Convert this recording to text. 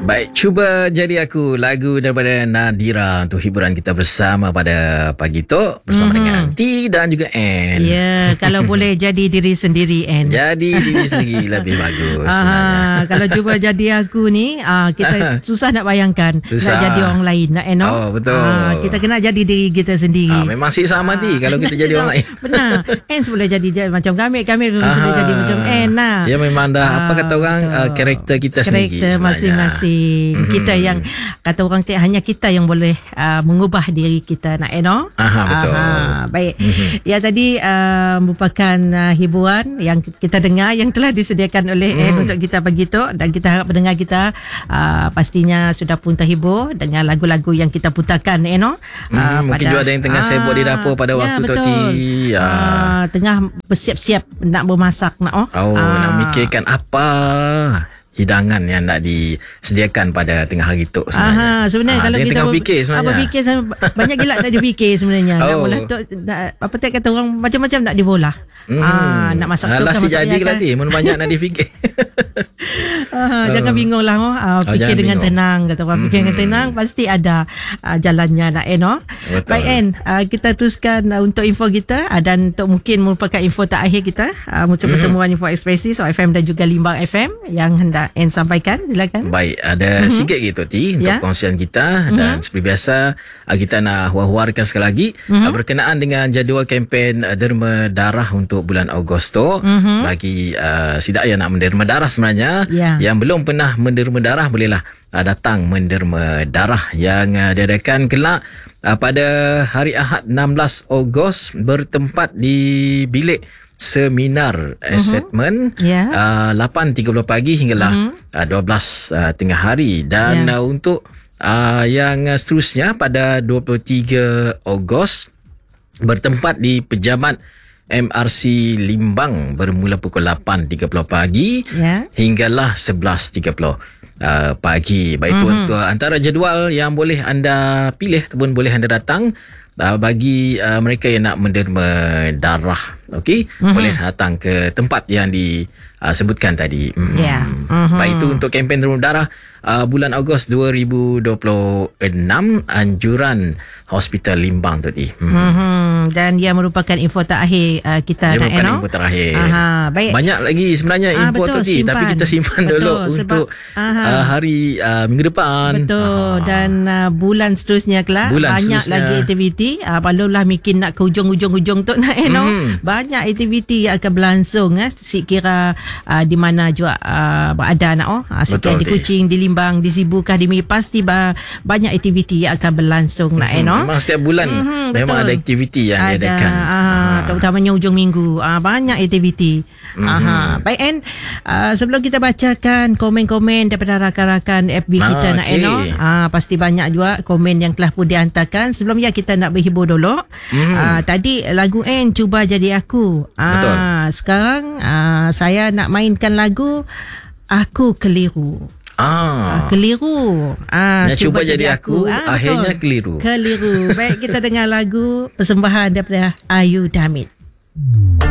Baik, cuba jadi aku, lagu daripada Nadira untuk hiburan kita bersama pada pagi tu bersama dengan T dan juga N. Ya, kalau boleh jadi diri sendiri, N. Jadi diri sendiri lebih bagus sebenarnya. Kalau cuba jadi aku ni, kita susah nak bayangkan Susah. nak jadi orang lain, nak Oh, betul. Kita kena jadi diri kita sendiri. Memang siksa mati kalau kita jadi orang lain. Benar. N boleh jadi macam kami boleh jadi macam N lah. Ya, memang dah apa kata orang, karakter kita sendiri Karakter sebenarnya. masing-masing. Kita yang kata orang hanya kita yang boleh mengubah diri kita, nak Betul. Baik. Ya, tadi merupakan hiburan yang kita dengar yang telah disediakan oleh N untuk kita pagi tu, dan kita harap pendengar kita pastinya sudah pun terhibur dengan lagu-lagu yang kita putarkan, mungkin juga ada yang tengah sibuk di dapur pada waktu tu, tengah bersiap-siap nak bermasak, nak mikirkan apa hidangan yang nak disediakan pada tengah hari tu sebenarnya. Sebenarnya kalau kita tengah fikir sebenarnya. Fikir banyak gila nak difikir sebenarnya. Nak bola tu, apa tak kata orang macam-macam nak dibolah. Nak masak tu kan masih jadi kan. kelati, banyak nak difikir. Jangan bingung lah, fikir dengan tenang, kata orang. Fikir dengan tenang, pasti ada jalannya, nak Baik, N, kita teruskan untuk info kita, dan untuk mungkin merupakan info terakhir kita untuk pertemuan Info Ekspresi FM dan juga Limbang FM yang hendak N sampaikan. Silakan. Baik, ada sikit gitu untuk kongsian kita, dan seperti biasa kita nak war-warkan sekali lagi berkenaan dengan jadual kempen derma darah untuk bulan Ogos tu. Bagi sidak yang nak menderma darah sebenarnya, yang belum pernah menderma darah, bolehlah datang menderma darah yang diadakan kelak pada hari Ahad 16 Ogos bertempat di bilik seminar assessment 8.30 pagi hinggalah 12 tengah hari, dan untuk yang seterusnya pada 23 Ogos bertempat di Pejabat MRC Limbang bermula pukul 8.30 pagi hinggalah 11.30 pagi. Baik, itu untuk antara jadual yang boleh anda pilih ataupun boleh anda datang bagi mereka yang nak menderma darah. Okey, boleh datang ke tempat yang disebutkan tadi. Baik, itu untuk kempen derma darah bulan Ogos 2026 anjuran Hospital Limbang tadi. Dan dia merupakan info terakhir kita, nak info terakhir. Baik. Banyak lagi sebenarnya info tadi, tapi kita simpan dulu untuk hari minggu depan. Betul. Dan bulan seterusnya kelak banyak lagi aktiviti. Barulah mikir nak ke hujung-hujung tu, nak banyak aktiviti yang akan berlangsung. Sekira di mana juga berada, sekira di Kuching, di Limbang, di Sibukah, di Miri, pasti banyak aktiviti yang akan berlangsung, nak memang setiap bulan memang ada aktiviti yang diadakan, terutamanya hujung minggu, banyak aktiviti. Baik, N, sebelum kita bacakan komen-komen daripada rakan-rakan FB kita, nak pasti banyak juga komen yang telah pun dihantarkan. Sebelum kita nak berhibur dulu. Tadi lagu N, Cuba Jadi Aku. Sekarang saya nak mainkan lagu Aku Keliru. Keliru. Cuba jadi aku, akhirnya keliru. Baik, kita dengar lagu persembahan daripada Ayu Damit.